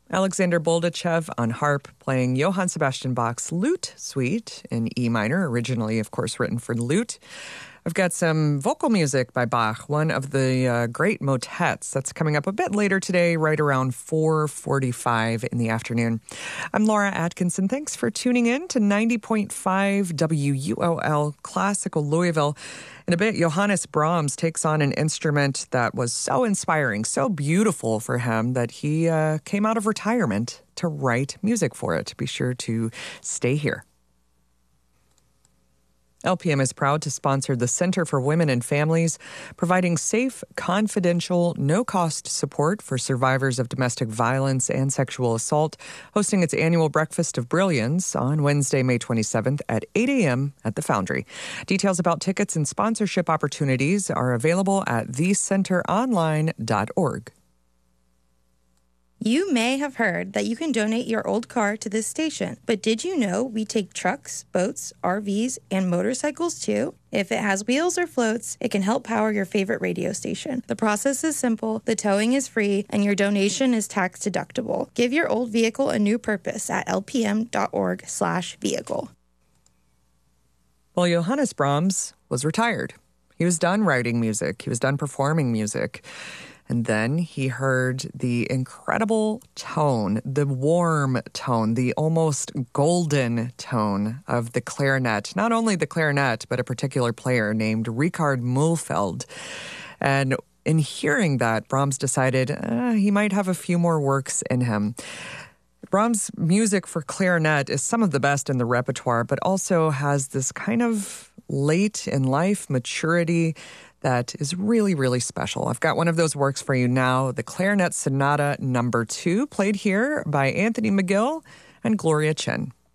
Alexander Boldachev on harp playing Johann Sebastian Bach's Lute Suite in E minor, originally, of course, written for lute. I've got some vocal music by Bach, one of the great motets. That's coming up a bit later today, right around 4:45 in the afternoon. I'm Laura Atkinson. Thanks for tuning in to 90.5 WUOL Classical Louisville. In a bit, Johannes Brahms takes on an instrument that was so inspiring, so beautiful for him that he came out of retirement to write music for it. Be sure to stay here. LPM is proud to sponsor the Center for Women and Families, providing safe, confidential, no-cost support for survivors of domestic violence and sexual assault, hosting its annual Breakfast of Brilliance on Wednesday, May 27th at 8 a.m. at the Foundry. Details about tickets and sponsorship opportunities are available at thecenteronline.org. You may have heard that you can donate your old car to this station, but did you know we take trucks, boats, RVs, and motorcycles too? If it has wheels or floats, it can help power your favorite radio station. The process is simple, the towing is free, and your donation is tax deductible. Give your old vehicle a new purpose at lpm.org/vehicle. Well, Johannes Brahms was retired. He was done writing music. He was done performing music. And then he heard the incredible tone, the warm tone, the almost golden tone of the clarinet. Not only the clarinet, but a particular player named Richard Mühlfeld. And in hearing that, Brahms decided he might have a few more works in him. Brahms' music for clarinet is some of the best in the repertoire, but also has this kind of late in life maturity that is really, really special. I've got one of those works for you now, the Clarinet Sonata No. 2, played here by Anthony McGill and Gloria Chen.